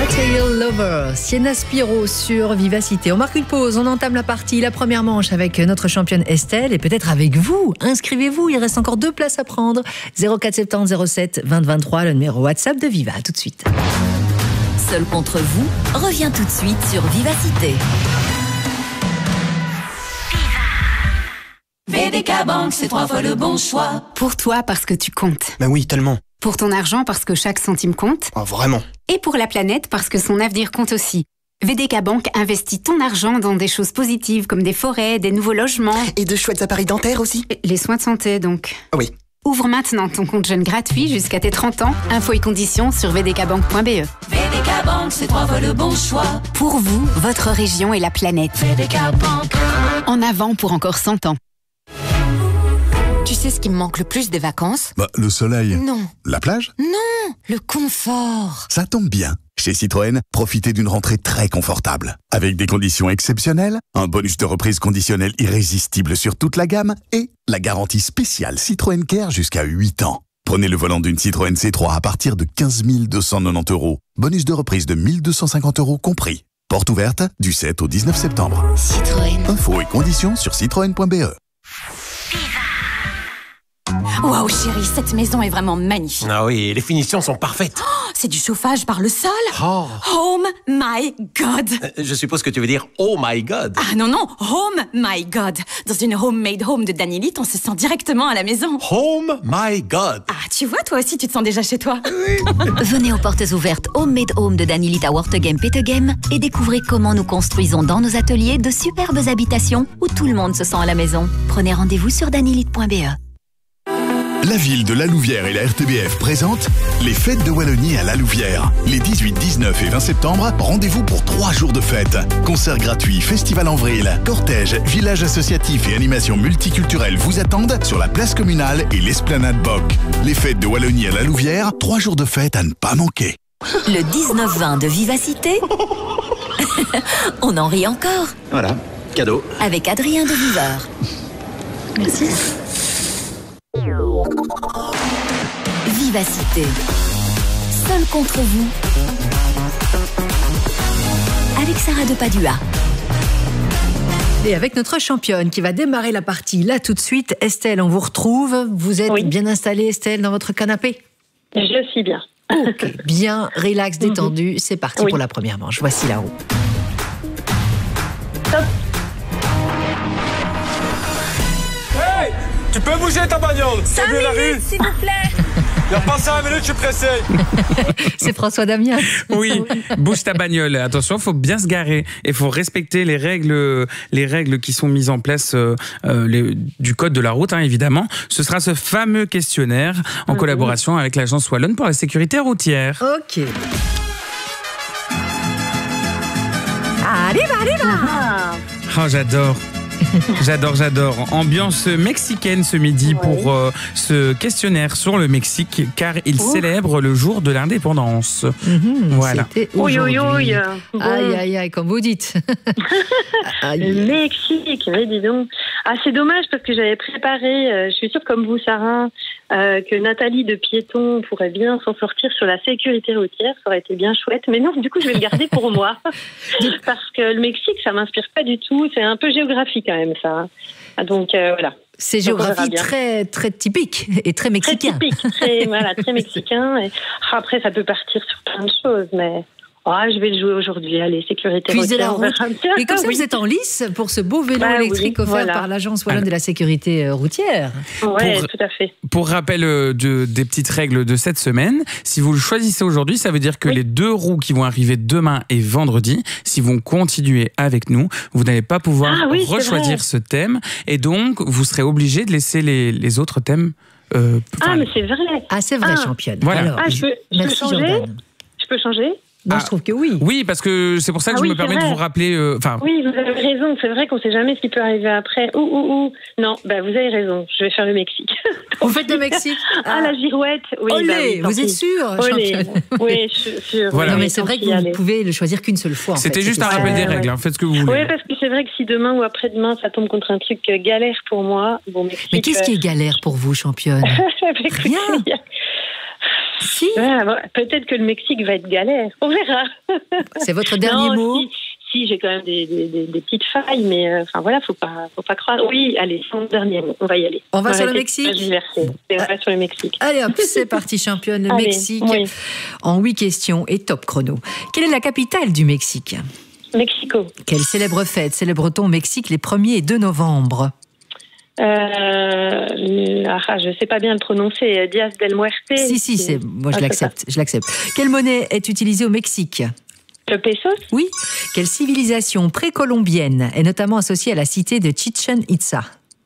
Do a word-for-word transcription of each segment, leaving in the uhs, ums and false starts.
Cocktail Lover, Sienna Spiro sur Vivacité. On marque une pause, on entame la partie, la première manche avec notre championne Estelle et peut-être avec vous. Inscrivez-vous, il reste encore deux places à prendre. zéro quatre soixante-dix zéro sept vingt vingt-trois, le numéro WhatsApp de Viva. À tout de suite. Seul contre vous revient tout de suite sur Vivacité. V D K Bank, c'est trois fois le bon choix. Pour toi, parce que tu comptes. Ben oui, tellement. Pour ton argent, parce que chaque centime compte. Oh, vraiment. Et pour la planète, parce que son avenir compte aussi. V D K Bank investit ton argent dans des choses positives comme des forêts, des nouveaux logements. Et de chouettes appareils dentaires aussi. Les soins de santé, donc. Oui. Ouvre maintenant ton compte jeune gratuit jusqu'à tes trente ans. Infos et conditions sur v d k bank point b e. V D K Bank, c'est trois fois le bon choix. Pour vous, votre région et la planète. V D K Bank. En avant pour encore cent ans. Tu sais ce qui me manque le plus des vacances ? Bah, le soleil. Non. La plage ? Non, le confort. Ça tombe bien. Chez Citroën, profitez d'une rentrée très confortable. Avec des conditions exceptionnelles, un bonus de reprise conditionnel irrésistible sur toute la gamme et la garantie spéciale Citroën Care jusqu'à huit ans. Prenez le volant d'une Citroën C trois à partir de quinze mille deux cent quatre-vingt-dix euros. Bonus de reprise de mille deux cent cinquante euros compris. Porte ouverte du sept au dix-neuf septembre. Citroën. Infos et conditions sur citroën point b e. Waouh chérie, cette maison est vraiment magnifique. Ah oui, les finitions sont parfaites. Oh, c'est du chauffage par le sol. Oh. Home my God. Euh, je suppose que tu veux dire oh my God. Ah non, non, home my God. Dans une homemade home de Danielite, on se sent directement à la maison. Home my God. Ah, tu vois, toi aussi, tu te sens déjà chez toi. Venez aux portes ouvertes Homemade Home de Danielite à Wortegem Petegem et découvrez comment nous construisons dans nos ateliers de superbes habitations où tout le monde se sent à la maison. Prenez rendez-vous sur danielite point b e. La ville de La Louvière et la R T B F présentent les fêtes de Wallonie à La Louvière. Les dix-huit, dix-neuf et vingt septembre, rendez-vous pour trois jours de fête. Concerts gratuits, festival en vrille, cortège, village associatif et animation multiculturelle vous attendent sur la place communale et l'esplanade Boc. Les fêtes de Wallonie à La Louvière, trois jours de fête à ne pas manquer. Le dix-neuf vingt de Vivacité. On en rit encore. Voilà, cadeau. Avec Adrien de Viveur. Merci. Vivacité. Seul contre vous. Avec Sarah de Padua. Et avec notre championne qui va démarrer la partie là tout de suite. Estelle, on vous retrouve. Vous êtes oui. bien installée, Estelle, dans votre canapé ? Je suis bien. Ok, bien, relax, détendu. C'est parti oui. pour la première manche. Voici la roue. Top. Hey, tu peux bouger ta bagnole? Cinq minutes, la rue s'il vous plaît. Il n'y a pas cinq minutes, je suis pressé. C'est François Damien. Oui, bouge ta bagnole. Attention, il faut bien se garer et il faut respecter les règles, les règles qui sont mises en place euh, les, du code de la route, hein, évidemment. Ce sera ce fameux questionnaire en mmh. collaboration avec l'agence Wallonne pour la sécurité routière. Ok. Arriba, arriba. Oh, j'adore. J'adore, j'adore. Ambiance mexicaine ce midi ouais. pour euh, ce questionnaire sur le Mexique, car il oh. célèbre le jour de l'indépendance. Mmh, voilà. Oui, oui, oui. Bon. Aïe, aïe, aïe, comme vous dites. Le Mexique, mais dis donc. Ah, c'est dommage parce que j'avais préparé, euh, je suis sûre comme vous, Sarah, euh, que Nathalie de Piéton pourrait bien s'en sortir sur la sécurité routière. Ça aurait été bien chouette. Mais non, du coup, je vais le garder pour moi. Parce que le Mexique, ça m'inspire pas du tout. C'est un peu géographique quand même, ça. Donc, euh, voilà. C'est géographie très, très typique et très mexicain. Très typique, très, voilà, très mexicain. Et après, ça peut partir sur plein de choses, mais... Oh, je vais le jouer aujourd'hui. Allez, sécurité routière. Et comme ça, oui. vous êtes en lice pour ce beau vélo bah, électrique oui, offert voilà. par l'agence Wallonne de la sécurité routière. Oui, tout à fait. Pour rappel de, des petites règles de cette semaine, si vous le choisissez aujourd'hui, ça veut dire que oui. les deux roues qui vont arriver demain et vendredi, si vous continuez avec nous, vous n'allez pas pouvoir ah, oui, rechoisir ce thème. Et donc, vous serez obligé de laisser les, les autres thèmes. Euh, ah, mais c'est vrai. Ah, c'est vrai, ah. championne. Voilà. Alors, ah, je peux, je peux changer Jordan. Je peux changer Moi, ah, je trouve que oui. Oui, parce que c'est pour ça que ah, je oui, me permets vrai. de vous rappeler... Euh, oui, vous avez raison. C'est vrai qu'on ne sait jamais ce qui peut arriver après. Ouh, ouh, ouh. Non, bah, vous avez raison. Je vais faire le Mexique. Vous faites le Mexique Ah, ah la girouette. Oui, Olé, bah, oui, vous êtes sûre, championne? Oui, je suis sûre. Voilà. Non, mais c'est vrai que vous ne pouvez le choisir qu'une seule fois. C'était en fait. juste un rappel des règles. Hein. Faites ce que vous voulez. Oui, parce que c'est vrai que si demain ou après-demain, ça tombe contre un truc galère pour moi... Bon, Mexique, mais qu'est-ce qui est galère pour vous, championne? Rien. Si. Ouais, bon, peut-être que le Mexique va être galère. On verra. C'est votre dernier non, mot. Si, si, j'ai quand même des, des, des, des petites failles, mais enfin euh, voilà, faut pas, faut pas croire. Oui, allez, c'est mon dernier mot. On va y aller. On va on sur le va Mexique. Bon. On va sur le Mexique. Allez hop, c'est parti, championne. Le allez, Mexique oui. en huit questions et top chrono. Quelle est la capitale du Mexique? Mexico. Quelle célèbre fête célèbre-t-on au Mexique les premier et deux novembre? Euh, ah, je sais pas bien le prononcer. Días del Muerte. Si, si, c'est, moi je ah, l'accepte, je l'accepte. Quelle monnaie est utilisée au Mexique? Le pesos. Oui. Quelle civilisation précolombienne est notamment associée à la cité de Chichen Itza?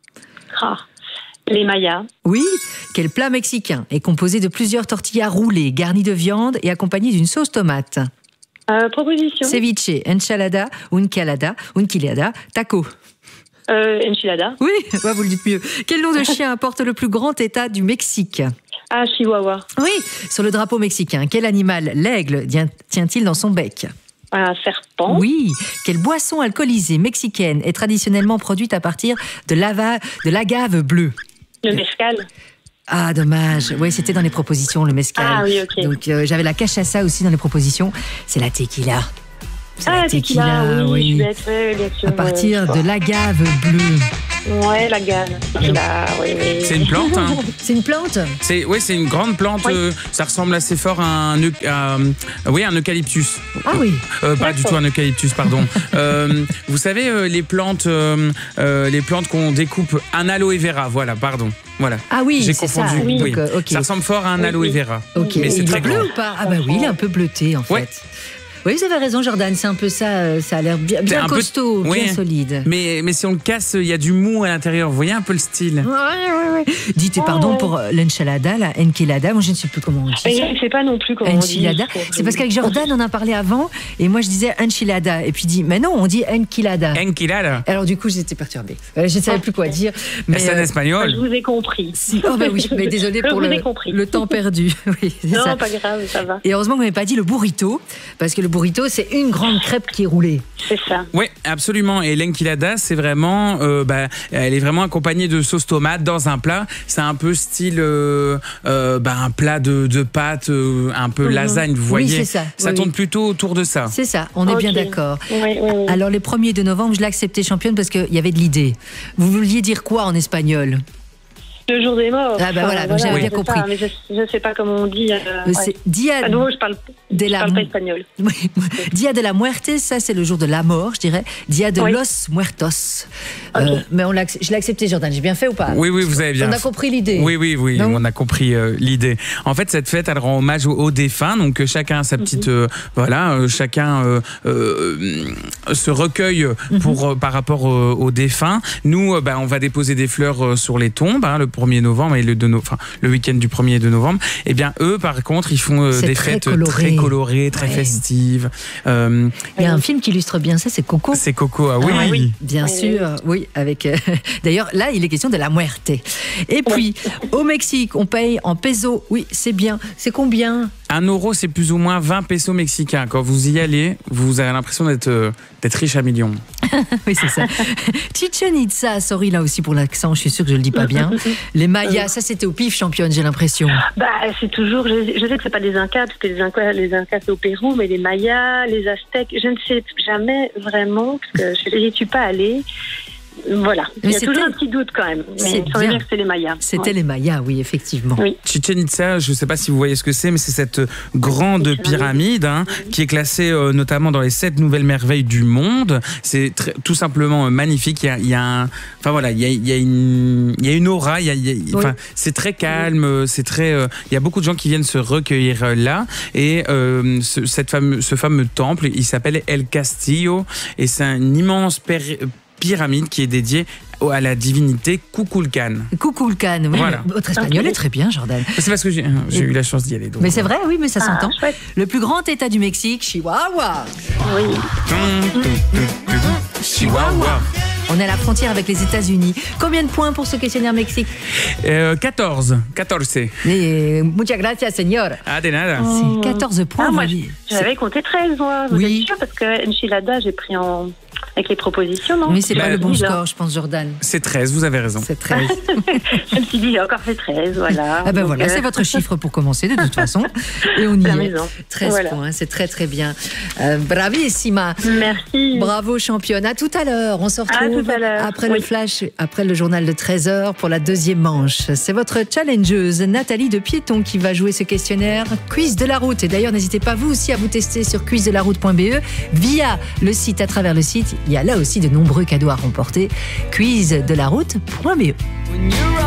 Ah, les Mayas. Oui. Quel plat mexicain est composé de plusieurs tortillas roulées, garnies de viande et accompagnées d'une sauce tomate? Euh, proposition. Ceviche, enchilada, unquilada, unquilada, taco. Euh, enchilada. Oui, ouais, vous le dites mieux. Quel nom de chien porte le plus grand état du Mexique? Ah, Chihuahua. Oui, sur le drapeau mexicain, quel animal, l'aigle, tient-il dans son bec? Un serpent. Oui. Quelle boisson alcoolisée mexicaine est traditionnellement produite à partir de, lava, de l'agave bleue? Le mezcal. Ah, dommage. Oui, c'était dans les propositions, le mezcal. Ah oui, ok. Donc, euh, j'avais la cachaça aussi dans les propositions. C'est la tequila. C'est ah, la tequila, tequila, oui. oui. Je vais être, ouais, bien sûr, à partir ouais, de l'agave bleue. Ouais, l'agave. Tequila, oui, oui. C'est une plante, hein. C'est une plante? C'est, oui, c'est une grande plante. Oui. Euh, ça ressemble assez fort à un, eu- à, euh, oui, un eucalyptus. Ah oui. Euh, pas du tout un eucalyptus, pardon. euh, vous savez, euh, les plantes, euh, euh, les plantes qu'on découpe, un aloe vera, voilà, pardon. Voilà. Ah oui, j'ai c'est confondu. ça. Oui. Oui. Donc, euh, ok. Ça ressemble fort à un Oui, aloe oui. vera. Ok. Mais c'est il très est bleu grand. ou pas? Ah bah oui, il est un peu bleuté en fait. Ouais. Oui, vous avez raison, Jordan. C'est un peu ça. euh, Ça a l'air bien, C'est bien un peu- costaud, bien oui. solide. Mais, mais si on le casse, il y a du mou à l'intérieur. Vous voyez un peu le style? Ouais, ouais, ouais. Dites Ah, pardon ouais. pour euh, l'enchilada, la enchilada. Moi, je ne sais plus comment on dit. Mais je ne sais pas non plus comment on dit. Enchilada. C'est parce qu'avec Jordan, on en parlait avant, et moi je disais enchilada, et puis il dit, mais non, on dit enchilada. Enchilada. Alors du coup, j'étais perturbée. Euh, Je ne savais plus quoi dire. Mais C'est en euh, espagnol. Je vous ai compris. si. Oh bah oui, mais désolé Je pour vous le, ai compris. le temps perdu. Oui, c'est Non, ça. pas grave, ça va. Et heureusement que vous m'avez pas dit le burrito, parce que le burrito, c'est une grande crêpe qui est roulée. C'est ça. Oui, absolument. Et l'enchilada, c'est vraiment, euh, bah, elle est vraiment accompagnée de sauce tomate dans un plat. C'est un peu style, euh, euh, bah, un plat de, de pâtes, euh, un peu Mhm. lasagne, vous Oui, voyez. c'est ça. Oui, tourne oui. plutôt autour de ça. C'est ça, on est Ok. bien d'accord. Oui, oui, oui. Alors les premiers de novembre, je l'ai accepté championne parce qu'il y avait de l'idée. Vous vouliez dire quoi en espagnol? Le jour des morts. Ah, bah voilà, donc j'avais bien c'est compris. ça, mais je ne sais pas comment on dit. euh, Euh, ouais. C'est Dia À nouveau, je parle, de je la parle pas espagnol. Oui. Dia de la Muerte, ça c'est le jour de la mort, je dirais. Dia de Oui. los Muertos. Euh, mais on l'a, je l'ai accepté, Jordan. J'ai bien fait ou pas? Oui, oui, vous avez bien. On a compris l'idée. Oui, oui, oui, Non on a compris euh, l'idée. En fait, cette fête, elle rend hommage aux, aux défunts. Donc, euh, chacun a sa petite, euh, voilà, euh, chacun euh, euh, se recueille pour euh, par rapport euh, aux défunts. Nous, euh, bah, on va déposer des fleurs euh, sur les tombes hein, le premier novembre et le deux no- enfin, le week-end du premier et deux novembre. Eh bien, eux, par contre, ils font euh, C'est des très fêtes coloré. très colorées, très Ouais. festives. Euh, Il y a un film qui illustre bien ça, c'est Coco. c'est Coco, ah oui. Ah oui. Bien Oui, sûr, oui. Avec euh, d'ailleurs, là, il est question de la muerte. Et puis, au Mexique, on paye en pesos. Oui, c'est bien. C'est combien? Un euro, c'est plus ou moins vingt pesos mexicains. Quand vous y allez, vous avez l'impression d'être euh, d'être riche à millions. Oui, c'est ça. Chichen Itza, sorry là aussi pour l'accent, je suis sûre que je le dis pas bien. Les Mayas, ça c'était au pif, championne, j'ai l'impression. Bah, c'est toujours. Je, je sais que c'est pas des Incas, parce que les Incas, les Incas c'est au Pérou, mais les Mayas, les Aztèques, je ne sais jamais vraiment, parce que je n'y suis pas allée. Voilà. Mais Il y a c'était- toujours un petit doute quand même. C'est Mais ça veut bien. dire que c'est les Mayas. C'était Ouais. les Mayas, oui, effectivement. Oui. Chichen Itza, je ne sais pas si vous voyez ce que c'est, mais c'est cette grande Pyramide. pyramide hein, qui est classée euh, notamment dans les sept nouvelles merveilles du monde. C'est très- tout simplement euh, magnifique. Il y a, il y a un, enfin voilà, il y a, il y a une, il y a une aura. Il y a, il y a- enfin, c'est très calme. C'est très. euh, il y a beaucoup de gens qui viennent se recueillir euh, là. Et euh, ce, cette fameux, ce fameux temple, il s'appelle El Castillo, et c'est un immense péri- pyramide qui est dédiée au- à la divinité Kukulkan. Kukulkan, oui. Voilà. Votre espagnol est très bien, Jordan. C'est parce que j'ai j'ai eu la chance d'y aller. donc Mais c'est voilà. vrai, oui, mais ça Ah, s'entend. chouette. Le plus grand état du Mexique, Chihuahua. Oui. Chihuahua. On est à la frontière avec les États-Unis. Combien de points pour ce questionnaire Mexique? Euh, quatorze. quatorze. Eh, Muchas gracias, señor. Ah, de nada. C'est quatorze points, Ah, moi, vous voyez. j'avais compté treize, moi. Vous Oui. êtes sûr? Parce que Enchilada, j'ai pris en. avec les propositions, non? Oui, c'est Bah, pas le bon dix, score, hein. je pense, Jordan. C'est treize, vous avez raison. C'est treize. Je me suis dit, j'ai encore fait treize, voilà. Ah ben Donc, voilà, euh, c'est votre chiffre pour commencer de toute façon. Et on y la est. maison. treize Voilà. points, c'est très très bien. Euh, bravissima. Merci. Bravo championne. À tout à l'heure. On se retrouve tout à l'heure. après Oui. le flash, après le journal de treize heures pour la deuxième manche. C'est votre challengeuse Nathalie de Piéton qui va jouer ce questionnaire Quiz de la route. Et d'ailleurs, n'hésitez pas vous aussi à vous tester sur quiz de la route point b e via le site, à travers le site. Il y a là aussi de nombreux cadeaux à remporter. quiz de la route point b e.